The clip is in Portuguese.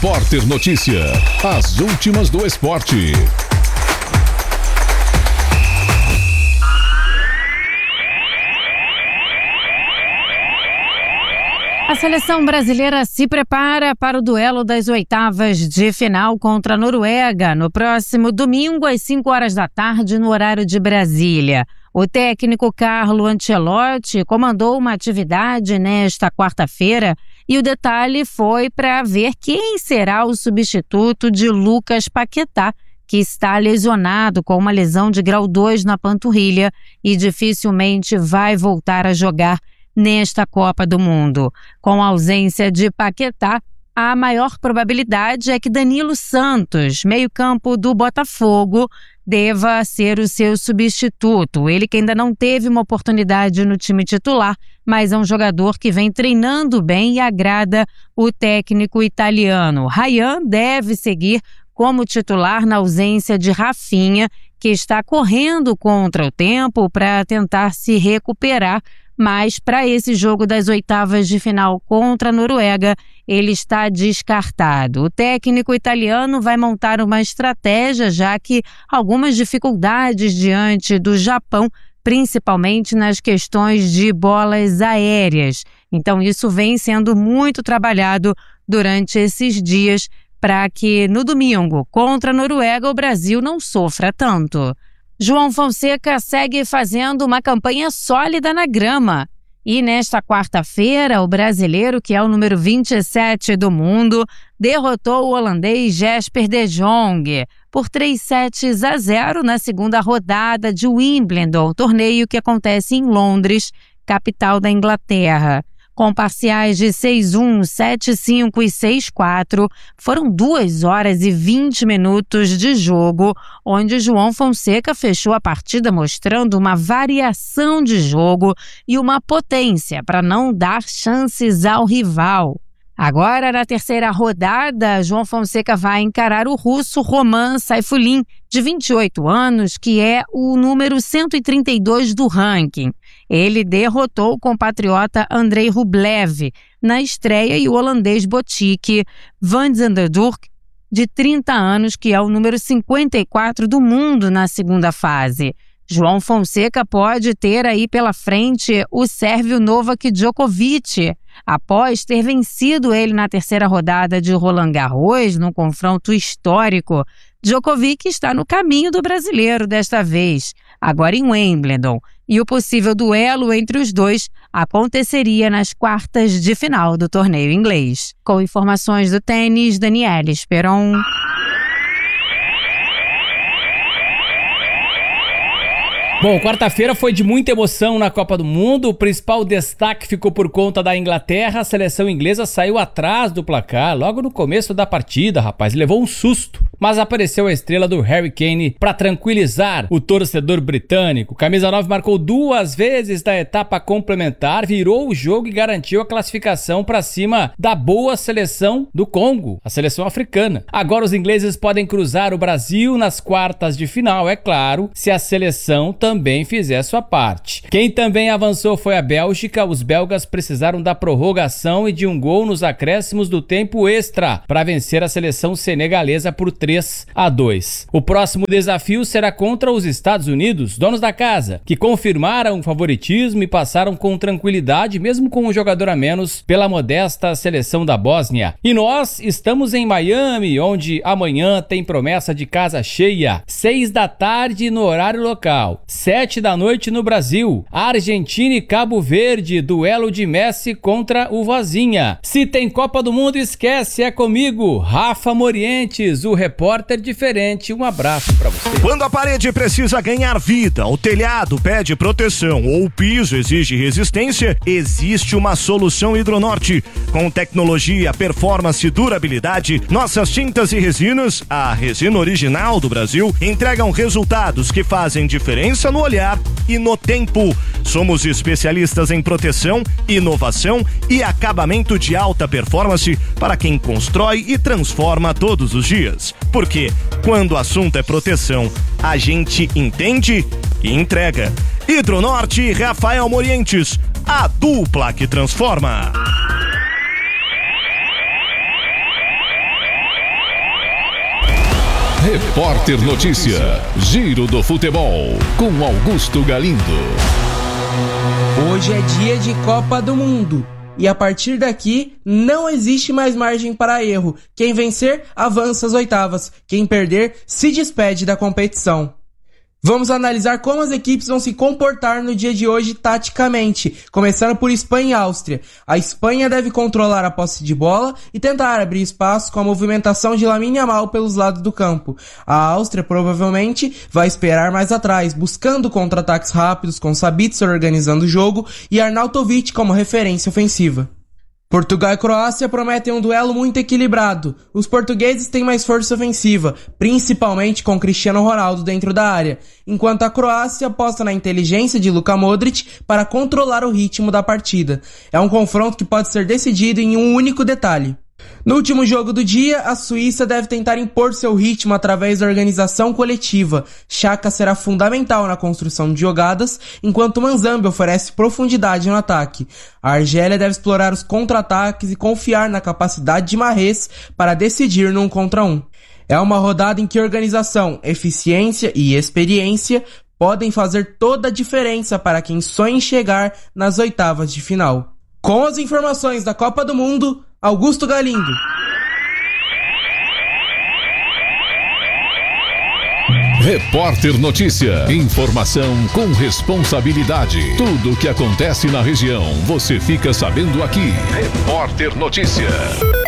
Repórter Notícia. As últimas do esporte. A seleção brasileira se prepara para o duelo das oitavas de final contra a Noruega no próximo domingo às 5 horas da tarde no horário de Brasília. O técnico Carlo Ancelotti comandou uma atividade nesta quarta-feira e o detalhe foi para ver quem será o substituto de Lucas Paquetá, que está lesionado com uma lesão de grau 2 na panturrilha e dificilmente vai voltar a jogar nesta Copa do Mundo. Com a ausência de Paquetá, a maior probabilidade é que Danilo Santos, meio-campo do Botafogo, deva ser o seu substituto. Ele que ainda não teve uma oportunidade no time titular, mas é um jogador que vem treinando bem e agrada o técnico italiano. Ryan deve seguir como titular na ausência de Rafinha, que está correndo contra o tempo para tentar se recuperar, mas para esse jogo das oitavas de final contra a Noruega, ele está descartado. O técnico italiano vai montar uma estratégia, já que algumas dificuldades diante do Japão, principalmente nas questões de bolas aéreas. Então isso vem sendo muito trabalhado durante esses dias para que no domingo contra a Noruega o Brasil não sofra tanto. João Fonseca segue fazendo uma campanha sólida na grama. E nesta quarta-feira, o brasileiro, que é o número 27 do mundo, derrotou o holandês Jesper de Jong por 3-0 na segunda rodada de Wimbledon, torneio que acontece em Londres, capital da Inglaterra. Com parciais de 6-1, 7-5 e 6-4, foram 2 horas e 20 minutos de jogo, onde João Fonseca fechou a partida mostrando uma variação de jogo e uma potência para não dar chances ao rival. Agora, na terceira rodada, João Fonseca vai encarar o russo Roman Saifulin, de 28 anos, que é o número 132 do ranking. Ele derrotou o compatriota Andrei Rublev na estreia e o holandês Botic van Zanderdurk, de 30 anos, que é o número 54 do mundo na segunda fase. João Fonseca pode ter aí pela frente o sérvio Novak Djokovic, após ter vencido ele na terceira rodada de Roland Garros, num confronto histórico. Djokovic está no caminho do brasileiro desta vez, agora em Wimbledon, e o possível duelo entre os dois aconteceria nas quartas de final do torneio inglês. Com informações do tênis, Daniela Esperon. Bom, quarta-feira foi de muita emoção na Copa do Mundo. O principal destaque ficou por conta da Inglaterra. A seleção inglesa saiu atrás do placar logo no começo da partida, rapaz. Levou um susto, mas apareceu a estrela do Harry Kane para tranquilizar o torcedor britânico. Camisa 9 marcou 2 vezes na etapa complementar, virou o jogo e garantiu a classificação para cima da boa seleção do Congo, a seleção africana. Agora os ingleses podem cruzar o Brasil nas quartas de final, é claro, se a seleção também fizer sua parte. Quem também avançou foi a Bélgica. Os belgas precisaram da prorrogação e de um gol nos acréscimos do tempo extra para vencer a seleção senegalesa por 3-2. O próximo desafio será contra os Estados Unidos, donos da casa, que confirmaram o favoritismo e passaram com tranquilidade, mesmo com um jogador a menos, pela modesta seleção da Bósnia. E nós estamos em Miami, onde amanhã tem promessa de casa cheia. 6 da tarde no horário local. 7 da noite no Brasil, Argentina e Cabo Verde, duelo de Messi contra o Vozinha. Se tem Copa do Mundo, esquece, é comigo, Rafa Morientes, o repórter diferente. Um abraço pra você. Quando a parede precisa ganhar vida, o telhado pede proteção ou o piso exige resistência, existe uma solução Hidronorte. Com tecnologia, performance e durabilidade, nossas tintas e resinas, a resina original do Brasil, entregam resultados que fazem diferença no olhar e no tempo. Somos especialistas em proteção, inovação e acabamento de alta performance para quem constrói e transforma todos os dias. Porque quando o assunto é proteção, a gente entende e entrega. Hidronorte e Rafael Morientes, a dupla que transforma. Repórter Notícia. Giro do Futebol. Com Augusto Galindo. Hoje é dia de Copa do Mundo. E a partir daqui, não existe mais margem para erro. Quem vencer, avança às oitavas. Quem perder, se despede da competição. Vamos analisar como as equipes vão se comportar no dia de hoje taticamente, começando por Espanha e Áustria. A Espanha deve controlar a posse de bola e tentar abrir espaço com a movimentação de Lamine Yamal pelos lados do campo. A Áustria provavelmente vai esperar mais atrás, buscando contra-ataques rápidos com Sabitzer organizando o jogo e Arnautovic como referência ofensiva. Portugal e Croácia prometem um duelo muito equilibrado. Os portugueses têm mais força ofensiva, principalmente com Cristiano Ronaldo dentro da área, enquanto a Croácia aposta na inteligência de Luka Modric para controlar o ritmo da partida. É um confronto que pode ser decidido em um único detalhe. No último jogo do dia, a Suíça deve tentar impor seu ritmo através da organização coletiva. Xhaka será fundamental na construção de jogadas, enquanto Manzambi oferece profundidade no ataque. A Argélia deve explorar os contra-ataques e confiar na capacidade de Mahrez para decidir no 1 contra 1. É uma rodada em que organização, eficiência e experiência podem fazer toda a diferença para quem sonha em chegar nas oitavas de final. Com as informações da Copa do Mundo, Augusto Galindo. Repórter Notícia. Informação com responsabilidade. Tudo o que acontece na região, você fica sabendo aqui. Repórter Notícia.